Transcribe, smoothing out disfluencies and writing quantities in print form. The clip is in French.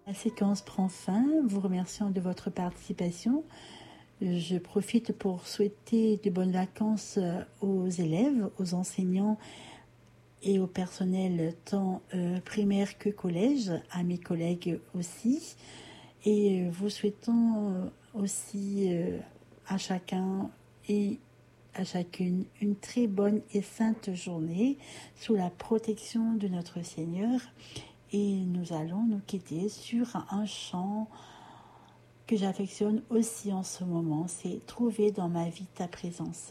La séquence prend fin, vous remerciant de votre participation. Je profite pour souhaiter de bonnes vacances aux élèves, aux enseignants et au personnel tant primaire que collège, à mes collègues aussi. Et vous souhaitons aussi à chacun et à chacune une très bonne et sainte journée sous la protection de notre Seigneur. Et nous allons nous quitter sur un chant que j'affectionne aussi en ce moment, c'est « Trouver dans ma vie ta présence ».